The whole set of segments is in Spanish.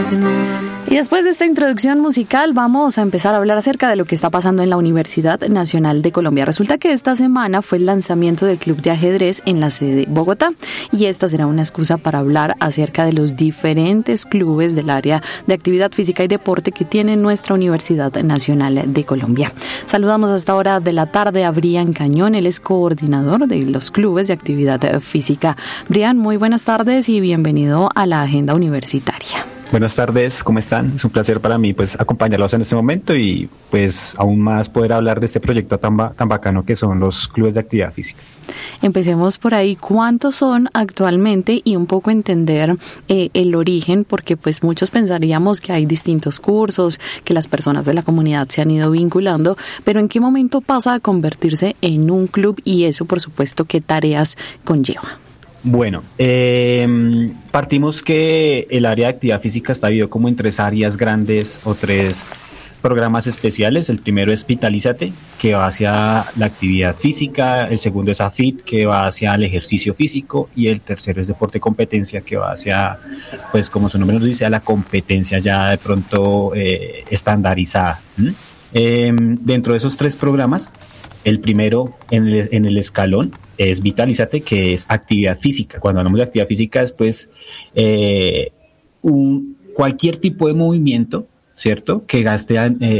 Y después de esta introducción musical vamos a empezar a hablar acerca de lo que está pasando en la Universidad Nacional de Colombia. Resulta que esta semana fue el lanzamiento del Club de Ajedrez en la sede Bogotá y esta será una excusa para hablar acerca de los diferentes clubes del área de actividad física y deporte que tiene nuestra Universidad Nacional de Colombia. Saludamos a esta hora de la tarde a Brian Cañón, él es coordinador de los clubes de actividad física. Brian, muy buenas tardes y bienvenido a la Agenda Universitaria. Buenas tardes, ¿cómo están? Es un placer para mí acompañarlos en este momento y aún más poder hablar de este proyecto tan bacano que son los clubes de actividad física. Empecemos por ahí, ¿cuántos son actualmente? Y un poco entender el origen, porque muchos pensaríamos que hay distintos cursos, que las personas de la comunidad se han ido vinculando, pero ¿en qué momento pasa a convertirse en un club? Y eso, por supuesto, ¿qué tareas conlleva? Bueno, partimos que el área de actividad física está dividido como en tres áreas grandes o tres programas especiales. El primero es Vitalízate, que va hacia la actividad física. El segundo es AFIT, que va hacia el ejercicio físico. Y el tercero es Deporte Competencia, que va hacia, como su nombre nos dice, a la competencia ya de pronto estandarizada. Dentro de esos tres programas, el primero en el escalón es Vitalízate, que es actividad física. Cuando hablamos de actividad física es cualquier tipo de movimiento, ¿cierto? Que gaste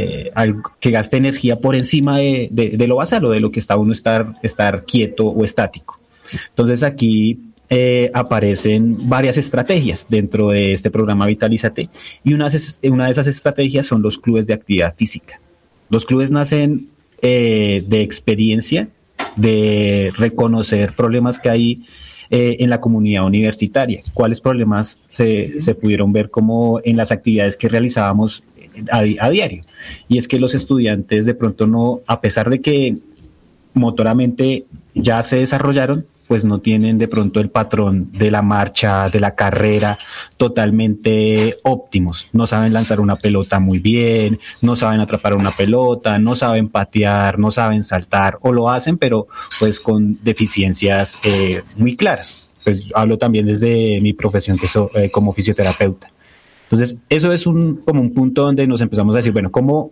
energía por encima de lo basal o de lo que está uno estar quieto o estático. Entonces aquí aparecen varias estrategias dentro de este programa Vitalízate y una de esas estrategias son los clubes de actividad física. Los clubes nacen de experiencia, de reconocer problemas que hay en la comunidad universitaria. ¿Cuáles problemas se pudieron ver como en las actividades que realizábamos a diario? Y es que los estudiantes de pronto no, a pesar de que motoramente ya se desarrollaron, pues no tienen de pronto el patrón de la marcha, de la carrera totalmente óptimos. No saben lanzar una pelota muy bien, no saben atrapar una pelota, no saben patear, no saben saltar, o lo hacen, pero con deficiencias muy claras. Pues hablo también desde mi profesión como fisioterapeuta. Entonces, eso es como un punto donde nos empezamos a decir, bueno, ¿cómo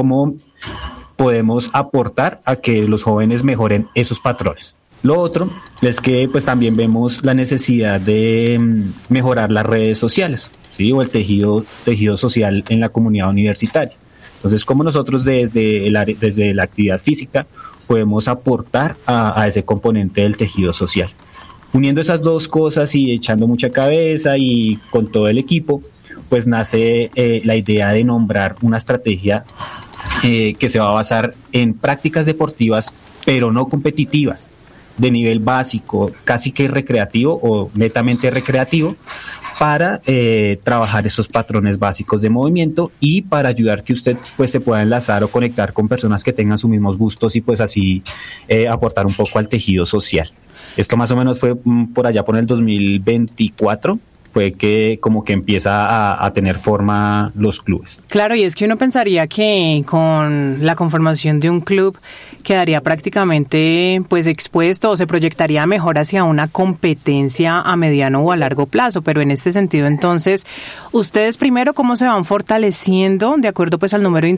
podemos aportar a que los jóvenes mejoren esos patrones? Lo otro es que también vemos la necesidad de mejorar las redes sociales, ¿sí? O el tejido social en la comunidad universitaria. Entonces, ¿cómo nosotros desde la actividad física podemos aportar a ese componente del tejido social? Uniendo esas dos cosas y echando mucha cabeza y con todo el equipo, nace la idea de nombrar una estrategia que se va a basar en prácticas deportivas, pero no competitivas, de nivel básico, casi que recreativo o netamente recreativo, para trabajar esos patrones básicos de movimiento y para ayudar que usted se pueda enlazar o conectar con personas que tengan sus mismos gustos y así aportar un poco al tejido social. Esto más o menos fue por allá por el 2024, fue que como que empieza a tener forma los clubes. Claro, y es que uno pensaría que con la conformación de un club quedaría prácticamente expuesto o se proyectaría mejor hacia una competencia a mediano o a largo plazo, pero en este sentido entonces, ustedes primero cómo se van fortaleciendo de acuerdo al número